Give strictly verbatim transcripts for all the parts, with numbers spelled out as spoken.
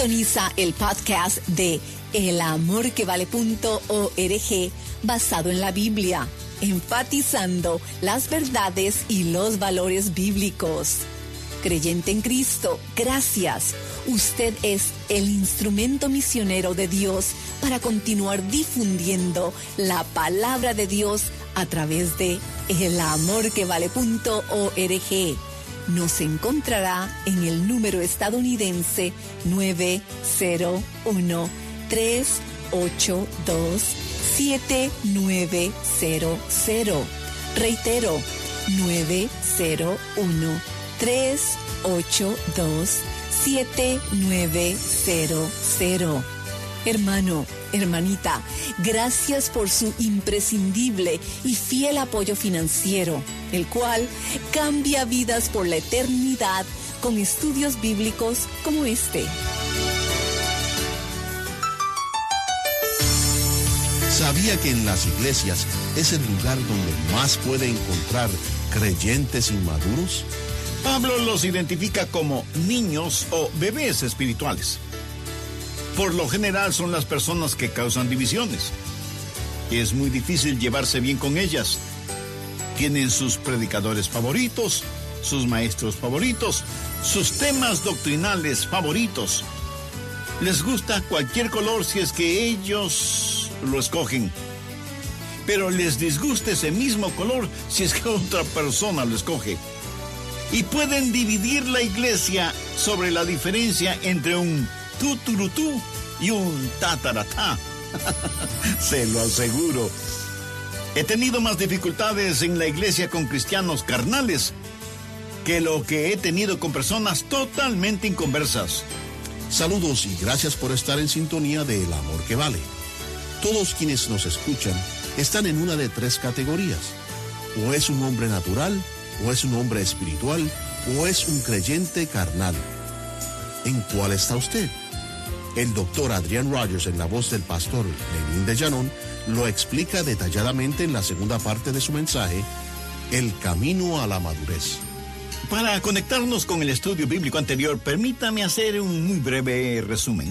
Sintoniza el podcast de el amor que vale punto org basado en la Biblia, enfatizando las verdades y los valores bíblicos. Creyente en Cristo, gracias. Usted es el instrumento misionero de Dios para continuar difundiendo la palabra de Dios a través de el amor que vale punto org. Nos encontrará en el número estadounidense nueve cero uno, tres ocho dos, siete nueve cero cero. Reitero, nueve cero uno, tres ocho dos, siete nueve cero cero. Hermano, hermanita, gracias por su imprescindible y fiel apoyo financiero, el cual cambia vidas por la eternidad con estudios bíblicos como este. ¿Sabía que en las iglesias es el lugar donde más puede encontrar creyentes inmaduros? Pablo los identifica como niños o bebés espirituales. Por lo general son las personas que causan divisiones. Es muy difícil llevarse bien con ellas. Tienen sus predicadores favoritos, sus maestros favoritos, sus temas doctrinales favoritos. Les gusta cualquier color si es que ellos lo escogen. Pero les disgusta ese mismo color si es que otra persona lo escoge. Y pueden dividir la iglesia sobre la diferencia entre un tuturutú y un tataratá. Se lo aseguro. He tenido más dificultades en la iglesia con cristianos carnales que lo que he tenido con personas totalmente inconversas. Saludos y gracias por estar en sintonía de El Amor que Vale. Todos quienes nos escuchan están en una de tres categorías. O es un hombre natural, o es un hombre espiritual, o es un creyente carnal. ¿En cuál está usted? El doctor Adrian Rogers, en la voz del pastor Lenín de Llanón, lo explica detalladamente en la segunda parte de su mensaje, El Camino a la Madurez. Para conectarnos con el estudio bíblico anterior, permítame hacer un muy breve resumen.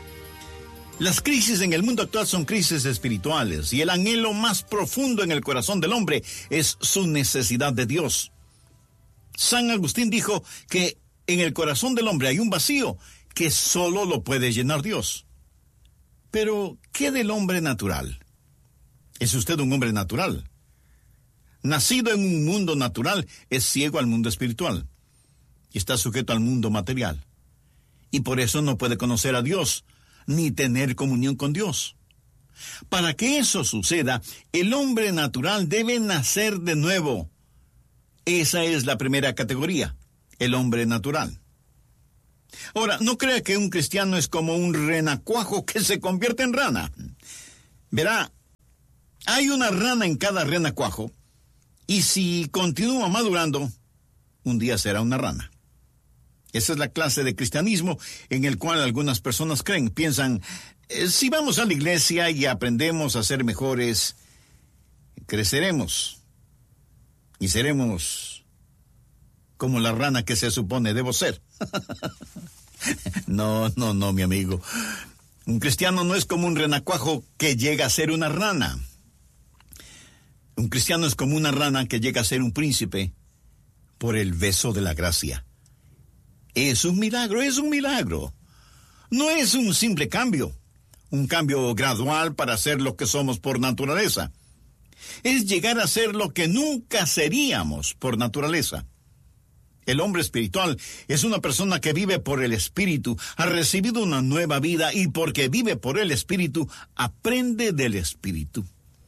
Las crisis en el mundo actual son crisis espirituales, y el anhelo más profundo en el corazón del hombre es su necesidad de Dios. San Agustín dijo que en el corazón del hombre hay un vacío que solo lo puede llenar Dios. Pero, ¿qué del hombre natural? ¿Es usted un hombre natural? Nacido en un mundo natural, es ciego al mundo espiritual y está sujeto al mundo material. Y por eso no puede conocer a Dios, ni tener comunión con Dios. Para que eso suceda, el hombre natural debe nacer de nuevo. Esa es la primera categoría, el hombre natural. Ahora, no crea que un cristiano es como un renacuajo que se convierte en rana. Verá, hay una rana en cada renacuajo, y si continúa madurando, un día será una rana. Esa es la clase de cristianismo en el cual algunas personas creen, piensan, eh, si vamos a la iglesia y aprendemos a ser mejores, creceremos y seremos como la rana que se supone debo ser. No, no, no, mi amigo. Un cristiano no es como un renacuajo que llega a ser una rana. Un cristiano es como una rana que llega a ser un príncipe por el beso de la gracia. Es un milagro, es un milagro. No es un simple cambio, un cambio gradual para ser lo que somos por naturaleza. Es llegar a ser lo que nunca seríamos por naturaleza. El hombre espiritual es una persona que vive por el Espíritu, ha recibido una nueva vida y porque vive por el Espíritu, aprende del Espíritu.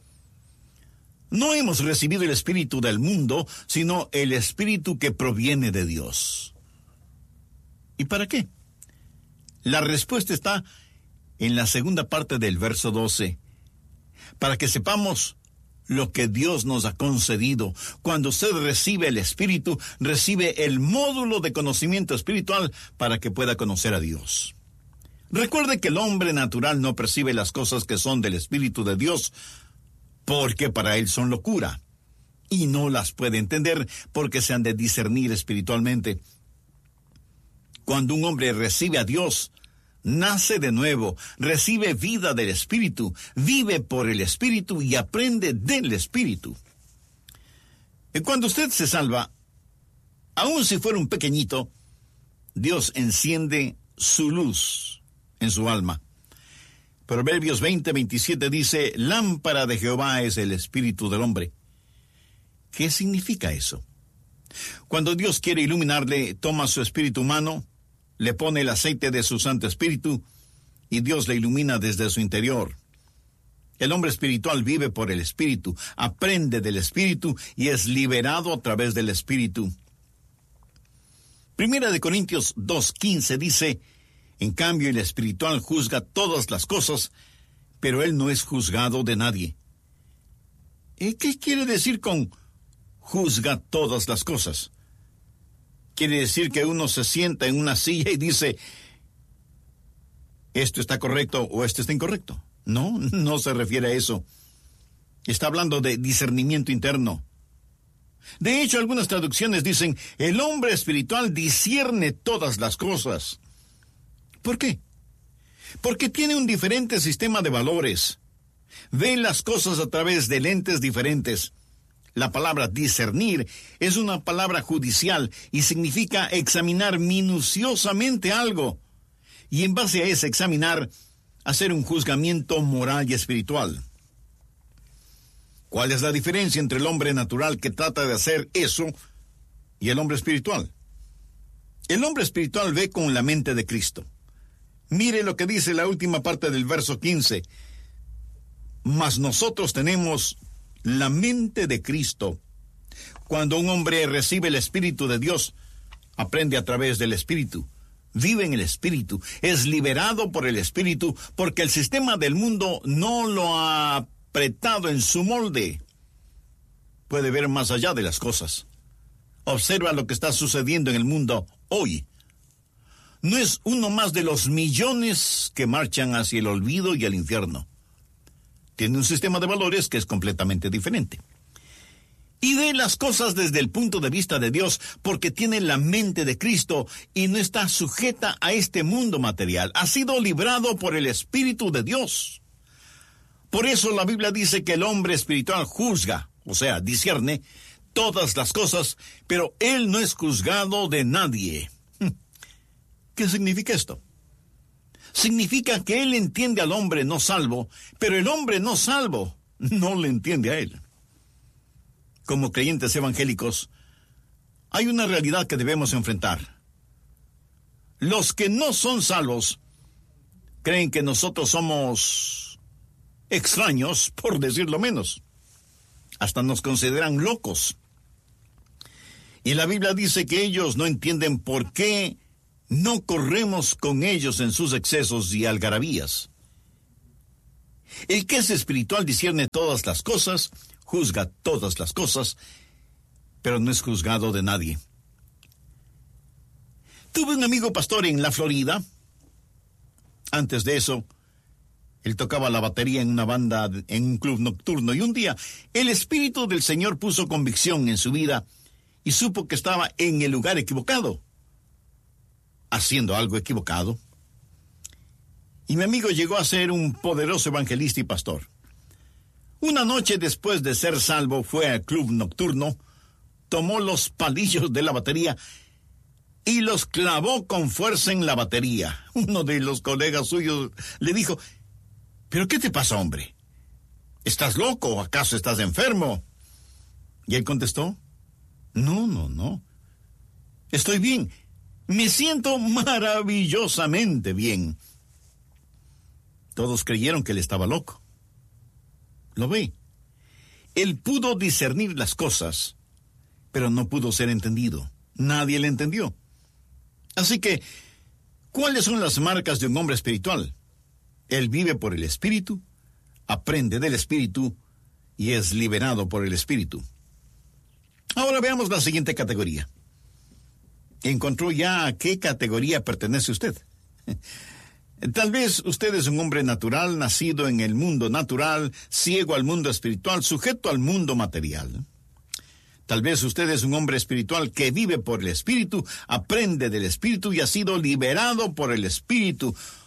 No hemos recibido el Espíritu del mundo, sino el Espíritu que proviene de Dios. ¿Y para qué? La respuesta está en la segunda parte del verso doce. Para que sepamos lo que Dios nos ha concedido. Cuando usted recibe el Espíritu, recibe el módulo de conocimiento espiritual para que pueda conocer a Dios. Recuerde que el hombre natural no percibe las cosas que son del Espíritu de Dios, porque para él son locura, y no las puede entender porque se han de discernir espiritualmente. Cuando un hombre recibe a Dios, nace de nuevo, recibe vida del Espíritu, vive por el Espíritu y aprende del Espíritu. Y cuando usted se salva, aun si fuera un pequeñito, Dios enciende su luz en su alma. Proverbios veinte, veintisiete dice, lámpara de Jehová es el espíritu del hombre. ¿Qué significa eso? Cuando Dios quiere iluminarle, toma su espíritu humano, le pone el aceite de su Santo Espíritu y Dios le ilumina desde su interior. El hombre espiritual vive por el Espíritu, aprende del Espíritu y es liberado a través del Espíritu. Primera de Corintios dos, quince dice, en cambio el espiritual juzga todas las cosas, pero él no es juzgado de nadie. ¿Y qué quiere decir con juzga todas las cosas? Quiere decir que uno se sienta en una silla y dice, esto está correcto o esto está incorrecto. No, no se refiere a eso. Está hablando de discernimiento interno. De hecho, algunas traducciones dicen, el hombre espiritual discierne todas las cosas. ¿Por qué? Porque tiene un diferente sistema de valores. Ve las cosas a través de lentes diferentes. La palabra discernir es una palabra judicial y significa examinar minuciosamente algo. Y en base a ese examinar, hacer un juzgamiento moral y espiritual. ¿Cuál es la diferencia entre el hombre natural que trata de hacer eso y el hombre espiritual? El hombre espiritual ve con la mente de Cristo. Mire lo que dice la última parte del verso quince. Mas nosotros tenemos la mente de Cristo. Cuando un hombre recibe el Espíritu de Dios, aprende a través del Espíritu. Vive en el Espíritu, es liberado por el Espíritu, porque el sistema del mundo no lo ha apretado en su molde. Puede ver más allá de las cosas. Observa lo que está sucediendo en el mundo hoy. No es uno más de los millones que marchan hacia el olvido y el infierno. Tiene un sistema de valores que es completamente diferente. Y ve las cosas desde el punto de vista de Dios, porque tiene la mente de Cristo y no está sujeta a este mundo material. Ha sido librado por el Espíritu de Dios. Por eso la Biblia dice que el hombre espiritual juzga, o sea, discierne todas las cosas, pero él no es juzgado de nadie. ¿Qué significa esto? Significa que él entiende al hombre no salvo, pero el hombre no salvo no le entiende a él. Como creyentes evangélicos, hay una realidad que debemos enfrentar. Los que no son salvos creen que nosotros somos extraños, por decirlo menos. Hasta nos consideran locos. Y la Biblia dice que ellos no entienden por qué no corremos con ellos en sus excesos y algarabías. El que es espiritual discierne todas las cosas, juzga todas las cosas, pero no es juzgado de nadie. Tuve un amigo pastor en la Florida. Antes de eso, él tocaba la batería en una banda, en un club nocturno, y un día el Espíritu del Señor puso convicción en su vida y supo que estaba en el lugar equivocado, haciendo algo equivocado. Y mi amigo llegó a ser un poderoso evangelista y pastor. Una noche después de ser salvo, fue al club nocturno, tomó los palillos de la batería y los clavó con fuerza en la batería. Uno de los colegas suyos le dijo, ¿pero qué te pasa, hombre? ¿Estás loco o acaso estás enfermo? Y él contestó, no, no, no. Estoy bien. Me siento maravillosamente bien. Todos creyeron que él estaba loco. ¿Lo ve? Él pudo discernir las cosas, pero no pudo ser entendido. Nadie le entendió. Así que, ¿cuáles son las marcas de un hombre espiritual? Él vive por el Espíritu, aprende del Espíritu y es liberado por el Espíritu. Ahora veamos la siguiente categoría. ¿Encontró ya a qué categoría pertenece usted? Tal vez usted es un hombre natural, nacido en el mundo natural, ciego al mundo espiritual, sujeto al mundo material. Tal vez usted es un hombre espiritual que vive por el Espíritu, aprende del Espíritu y ha sido liberado por el Espíritu.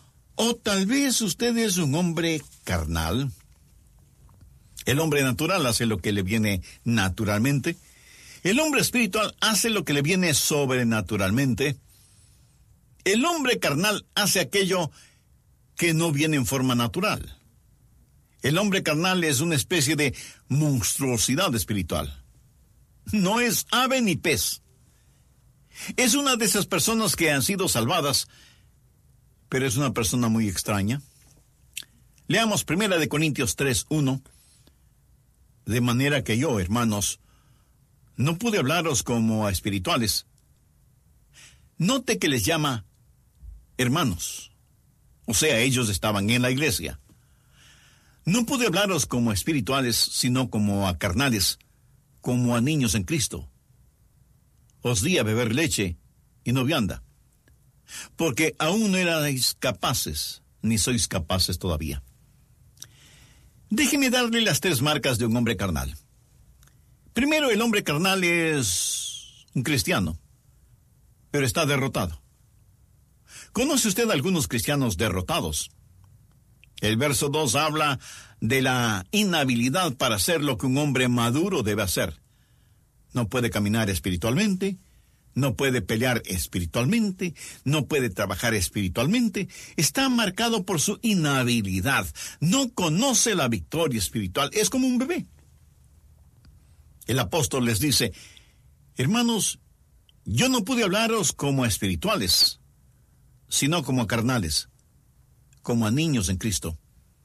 O tal vez usted es un hombre carnal. El hombre natural hace lo que le viene naturalmente. El hombre espiritual hace lo que le viene sobrenaturalmente. El hombre carnal hace aquello que no viene en forma natural. El hombre carnal es una especie de monstruosidad espiritual. No es ave ni pez. Es una de esas personas que han sido salvadas, pero es una persona muy extraña. Leamos primera de Corintios tres, uno. De manera que yo, hermanos, no pude hablaros como a espirituales. Note que les llama hermanos. O sea, ellos estaban en la iglesia. No pude hablaros como a espirituales, sino como a carnales, como a niños en Cristo. Os di a beber leche y no vianda, porque aún no erais capaces, ni sois capaces todavía. Déjeme darle las tres marcas de un hombre carnal. Primero, el hombre carnal es un cristiano, pero está derrotado. ¿Conoce usted a algunos cristianos derrotados? El verso dos habla de la inhabilidad para hacer lo que un hombre maduro debe hacer. No puede caminar espiritualmente, no puede pelear espiritualmente, no puede trabajar espiritualmente. Está marcado por su inhabilidad. No conoce la victoria espiritual. Es como un bebé. El apóstol les dice, hermanos, yo no pude hablaros como a espirituales, sino como a carnales, como a niños en Cristo.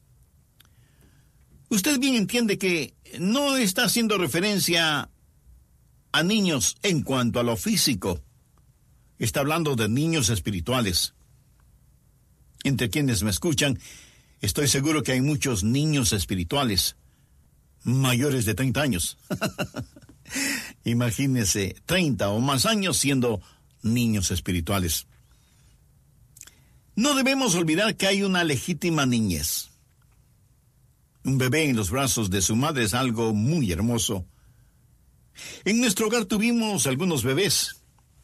Usted bien entiende que no está haciendo referencia a niños en cuanto a lo físico. Está hablando de niños espirituales. Entre quienes me escuchan, estoy seguro que hay muchos niños espirituales mayores de treinta años. Imagínese, treinta o más años siendo niños espirituales. No debemos olvidar que hay una legítima niñez. Un bebé en los brazos de su madre es algo muy hermoso. En nuestro hogar tuvimos algunos bebés.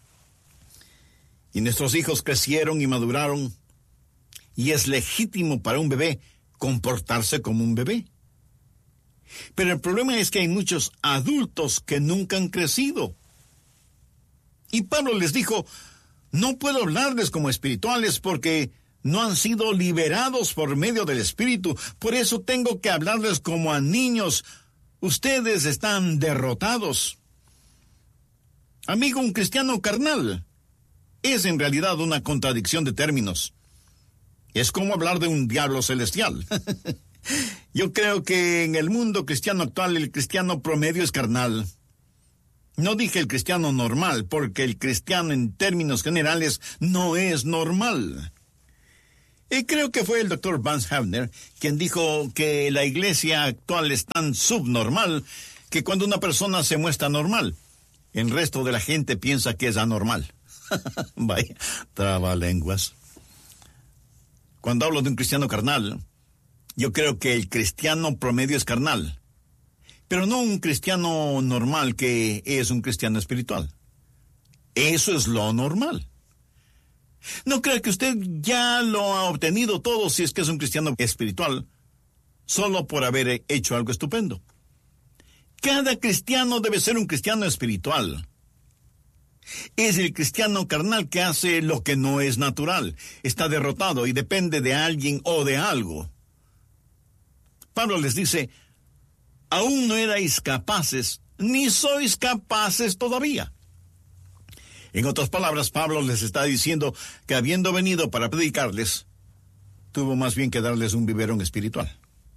Y nuestros hijos crecieron y maduraron. Y es legítimo para un bebé comportarse como un bebé. Pero el problema es que hay muchos adultos que nunca han crecido. Y Pablo les dijo, no puedo hablarles como espirituales porque no han sido liberados por medio del Espíritu. Por eso tengo que hablarles como a niños. Ustedes están derrotados. Amigo, un cristiano carnal es en realidad una contradicción de términos. Es como hablar de un diablo celestial. Yo creo que en el mundo cristiano actual el cristiano promedio es carnal. No dije el cristiano normal, porque el cristiano en términos generales no es normal. Y creo que fue el doctor Vance Havner quien dijo que la iglesia actual es tan subnormal que cuando una persona se muestra normal, el resto de la gente piensa que es anormal. Vaya, trabalenguas. Cuando hablo de un cristiano carnal, yo creo que el cristiano promedio es carnal, pero no un cristiano normal que es un cristiano espiritual. Eso es lo normal. No crea que usted ya lo ha obtenido todo si es que es un cristiano espiritual, solo por haber hecho algo estupendo. Cada cristiano debe ser un cristiano espiritual. Es el cristiano carnal que hace lo que no es natural, está derrotado y depende de alguien o de algo. Pablo les dice, aún no erais capaces, ni sois capaces todavía. En otras palabras, Pablo les está diciendo que habiendo venido para predicarles, tuvo más bien que darles un biberón espiritual.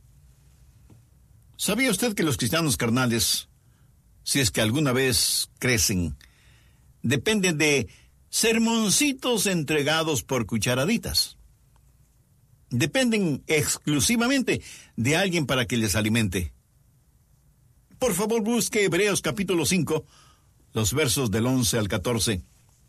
¿Sabía usted que los cristianos carnales, si es que alguna vez crecen, dependen de sermoncitos entregados por cucharaditas? Dependen exclusivamente de alguien para que les alimente. Por favor, busque Hebreos capítulo cinco, los versos del once al catorce.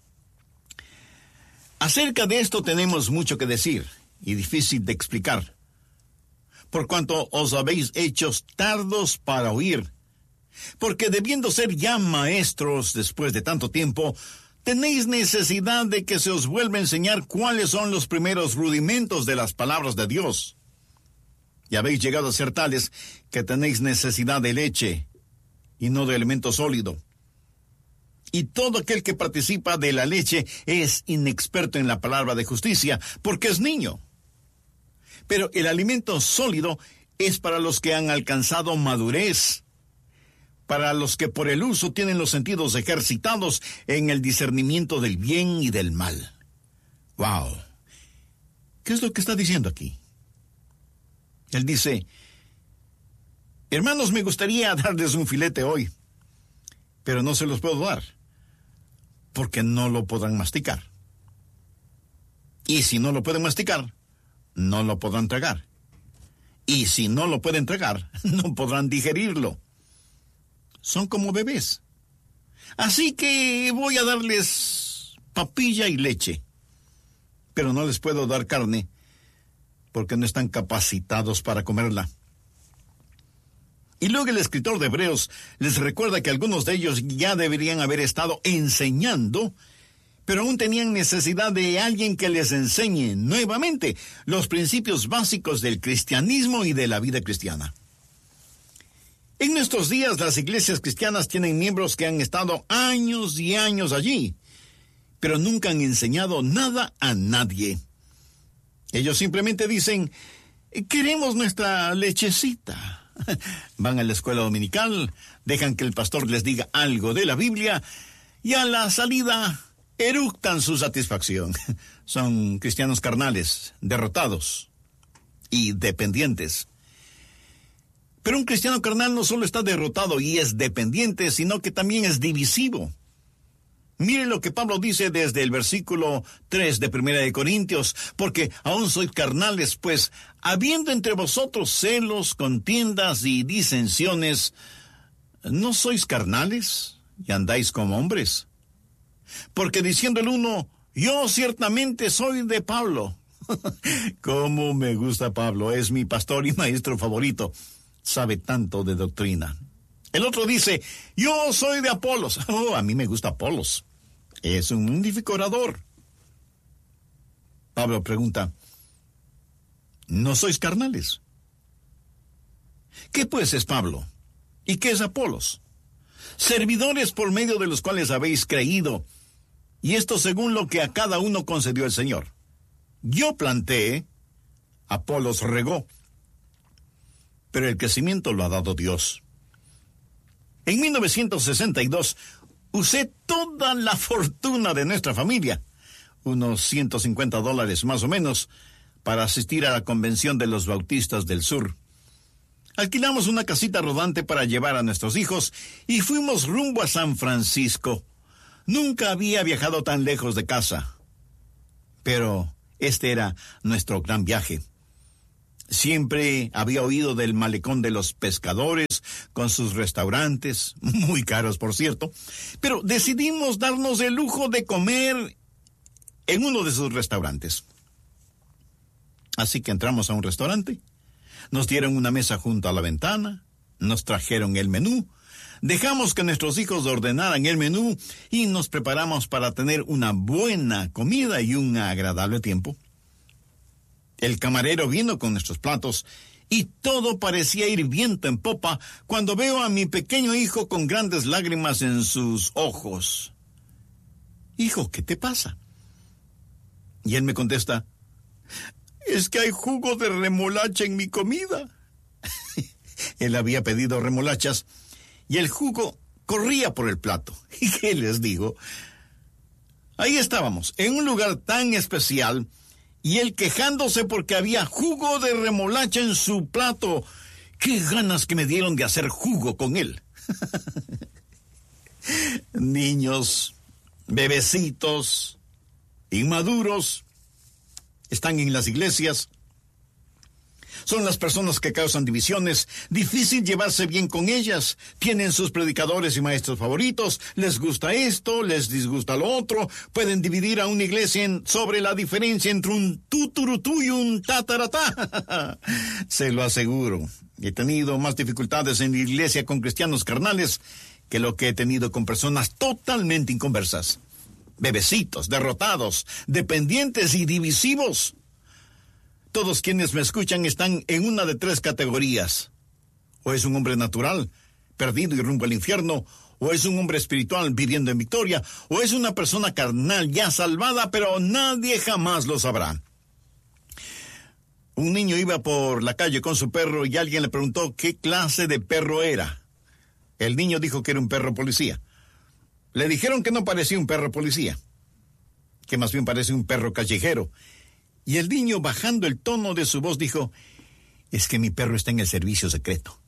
Acerca de esto tenemos mucho que decir y difícil de explicar, por cuanto os habéis hecho tardos para oír, porque debiendo ser ya maestros después de tanto tiempo, tenéis necesidad de que se os vuelva a enseñar cuáles son los primeros rudimentos de las palabras de Dios. Y habéis llegado a ser tales que tenéis necesidad de leche y no de alimento sólido. Y todo aquel que participa de la leche es inexperto en la palabra de justicia, porque es niño. Pero el alimento sólido es para los que han alcanzado madurez, para los que por el uso tienen los sentidos ejercitados en el discernimiento del bien y del mal. ¡Wow! ¿Qué es lo que está diciendo aquí? Él dice, hermanos, me gustaría darles un filete hoy, pero no se los puedo dar, porque no lo podrán masticar. Y si no lo pueden masticar, no lo podrán tragar. Y si no lo pueden tragar, no podrán digerirlo. Son como bebés. Así que voy a darles papilla y leche, pero no les puedo dar carne, porque no están capacitados para comerla. Y luego el escritor de Hebreos les recuerda que algunos de ellos ya deberían haber estado enseñando, pero aún tenían necesidad de alguien que les enseñe nuevamente los principios básicos del cristianismo y de la vida cristiana. En nuestros días las iglesias cristianas tienen miembros que han estado años y años allí, pero nunca han enseñado nada a nadie. Ellos simplemente dicen, queremos nuestra lechecita. Van a la escuela dominical, dejan que el pastor les diga algo de la Biblia y a la salida eructan su satisfacción. Son cristianos carnales, derrotados y dependientes. Pero un cristiano carnal no solo está derrotado y es dependiente, sino que también es divisivo. Mire lo que Pablo dice desde el versículo tres de Primera de Corintios, porque aún sois carnales, pues, habiendo entre vosotros celos, contiendas y disensiones, ¿no sois carnales y andáis como hombres? Porque diciendo el uno, yo ciertamente soy de Pablo. Cómo me gusta Pablo, es mi pastor y maestro favorito. Sabe tanto de doctrina. El otro dice, yo soy de Apolos. Oh, a mí me gusta Apolos. Es un magnífico orador. Pablo pregunta, ¿no sois carnales? ¿Qué pues es Pablo? ¿Y qué es Apolos? Servidores por medio de los cuales habéis creído, y esto según lo que a cada uno concedió el Señor. Yo planté, Apolos regó, pero el crecimiento lo ha dado Dios. En mil novecientos sesenta y dos usé toda la fortuna de nuestra familia, unos ciento cincuenta dólares más o menos, para asistir a la convención de los bautistas del sur. Alquilamos una casita rodante para llevar a nuestros hijos y fuimos rumbo a San Francisco. Nunca había viajado tan lejos de casa, pero este era nuestro gran viaje. Siempre había oído del malecón de los pescadores, con sus restaurantes, muy caros por cierto, pero decidimos darnos el lujo de comer en uno de sus restaurantes. Así que entramos a un restaurante, nos dieron una mesa junto a la ventana, nos trajeron el menú, dejamos que nuestros hijos ordenaran el menú y nos preparamos para tener una buena comida y un agradable tiempo. El camarero vino con nuestros platos y todo parecía ir viento en popa cuando veo a mi pequeño hijo con grandes lágrimas en sus ojos. Hijo, ¿qué te pasa? Y él me contesta, es que hay jugo de remolacha en mi comida. Él había pedido remolachas y el jugo corría por el plato. ¿Y qué les digo? Ahí estábamos, en un lugar tan especial, y él quejándose porque había jugo de remolacha en su plato. ¡Qué ganas que me dieron de hacer jugo con él! Niños, bebecitos, inmaduros, están en las iglesias. Son las personas que causan divisiones, difícil llevarse bien con ellas, tienen sus predicadores y maestros favoritos, les gusta esto, les disgusta lo otro, pueden dividir a una iglesia en, sobre la diferencia entre un tuturutú y un tataratá. Se lo aseguro, he tenido más dificultades en la iglesia con cristianos carnales que lo que he tenido con personas totalmente inconversas. bebecitos, derrotados, dependientes y divisivos. Todos quienes me escuchan están en una de tres categorías. O es un hombre natural, perdido y rumbo al infierno, o es un hombre espiritual viviendo en victoria, o es una persona carnal ya salvada, pero nadie jamás lo sabrá. Un niño iba por la calle con su perro y alguien le preguntó qué clase de perro era. El niño dijo que era un perro policía. Le dijeron que no parecía un perro policía, que más bien parece un perro callejero. Y el niño, bajando el tono de su voz, dijo, es que mi perro está en el servicio secreto.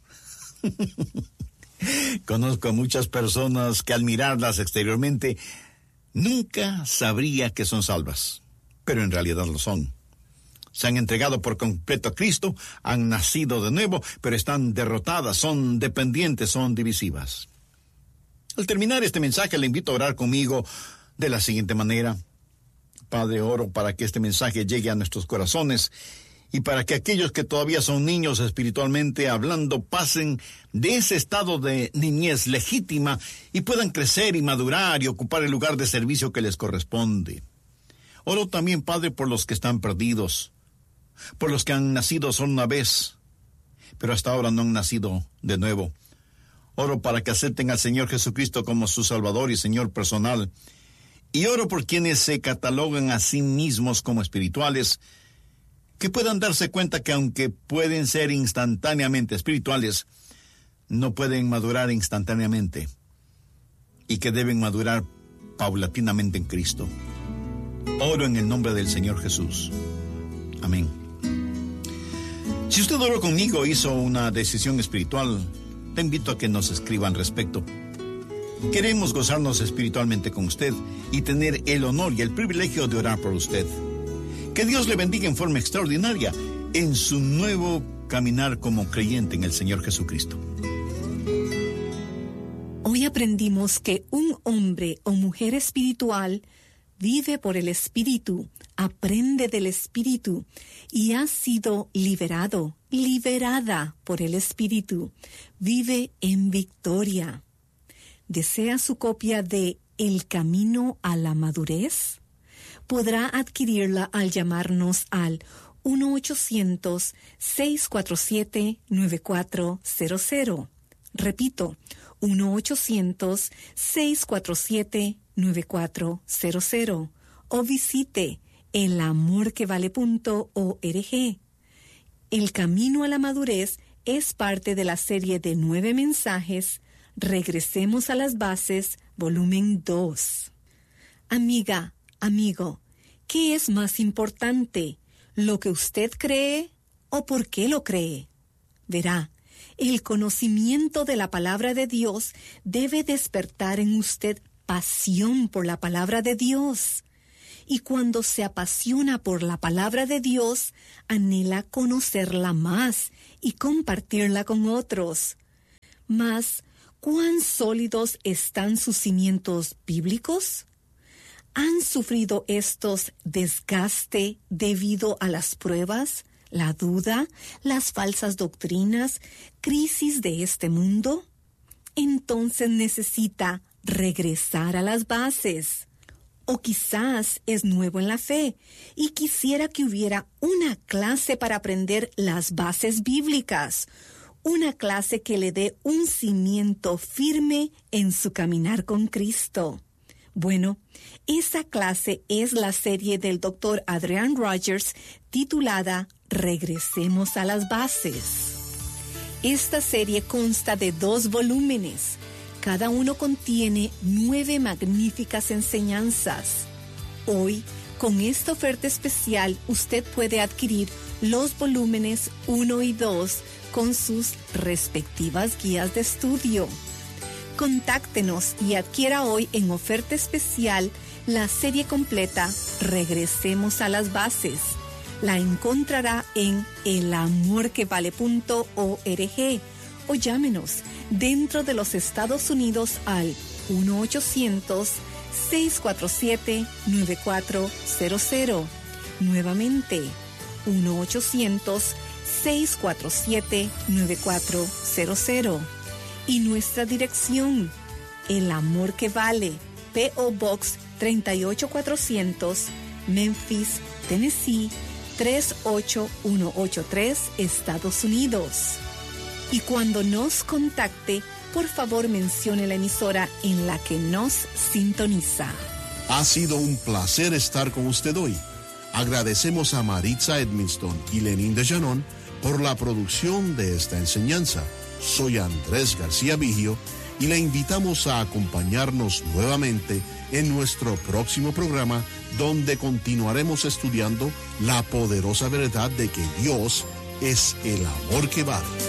Conozco a muchas personas que al mirarlas exteriormente nunca sabría que son salvas, pero en realidad lo son. Se han entregado por completo a Cristo, han nacido de nuevo, pero están derrotadas, son dependientes, son divisivas. Al terminar este mensaje, le invito a orar conmigo de la siguiente manera. Padre, oro para que este mensaje llegue a nuestros corazones y para que aquellos que todavía son niños espiritualmente hablando pasen de ese estado de niñez legítima y puedan crecer y madurar y ocupar el lugar de servicio que les corresponde. Oro también, Padre, por los que están perdidos, por los que han nacido solo una vez, pero hasta ahora no han nacido de nuevo. Oro para que acepten al Señor Jesucristo como su Salvador y Señor personal. Y oro por quienes se catalogan a sí mismos como espirituales, que puedan darse cuenta que aunque pueden ser instantáneamente espirituales, no pueden madurar instantáneamente y que deben madurar paulatinamente en Cristo. Oro en el nombre del Señor Jesús. Amén. Si usted oró conmigo, hizo una decisión espiritual, te invito a que nos escriban al respecto. Queremos gozarnos espiritualmente con usted y tener el honor y el privilegio de orar por usted. Que Dios le bendiga en forma extraordinaria en su nuevo caminar como creyente en el Señor Jesucristo. Hoy aprendimos que un hombre o mujer espiritual vive por el Espíritu, aprende del Espíritu y ha sido liberado, liberada por el Espíritu. Vive en victoria. ¿Desea su copia de El Camino a la Madurez? Podrá adquirirla al llamarnos al uno ochocientos, seis cuatro siete, nueve cuatro cero cero. Repito, uno ochocientos, seis cuatro siete, nueve cuatro cero cero. O visite el amor que vale punto org. El Camino a la Madurez es parte de la serie de nueve mensajes Regresemos a las Bases, volumen dos. Amiga, amigo, ¿qué es más importante? ¿Lo que usted cree o por qué lo cree? Verá, el conocimiento de la palabra de Dios debe despertar en usted pasión por la palabra de Dios. Y cuando se apasiona por la palabra de Dios, anhela conocerla más y compartirla con otros. Mas, ¿cuán sólidos están sus cimientos bíblicos? ¿Han sufrido estos desgaste debido a las pruebas, la duda, las falsas doctrinas, crisis de este mundo? Entonces necesita regresar a las bases. O quizás es nuevo en la fe y quisiera que hubiera una clase para aprender las bases bíblicas, una clase que le dé un cimiento firme en su caminar con Cristo. Bueno, esa clase es la serie del doctor Adrian Rogers titulada Regresemos a las Bases. Esta serie consta de dos volúmenes. Cada uno contiene nueve magníficas enseñanzas. Hoy, con esta oferta especial, usted puede adquirir los volúmenes uno y dos con sus respectivas guías de estudio. Contáctenos y adquiera hoy en oferta especial la serie completa Regresemos a las Bases. La encontrará en el amor que vale punto org o llámenos dentro de los Estados Unidos al uno ochocientos, seis cuatro siete, nueve cuatro cero cero. Nuevamente, uno ochocientos, seis cuatro siete, nueve cuatro cero cero. Y nuestra dirección, El Amor que Vale, P O Box tres ocho cuatro cero cero, Memphis, Tennessee, tres ocho uno ocho tres, Estados Unidos. Y cuando nos contacte, por favor mencione la emisora en la que nos sintoniza. Ha sido un placer estar con usted hoy. Agradecemos a Maritza Edmiston y Lenín de Llanón por la producción de esta enseñanza. Soy Andrés García Vigio y le invitamos a acompañarnos nuevamente en nuestro próximo programa, donde continuaremos estudiando la poderosa verdad de que Dios es el amor que vale.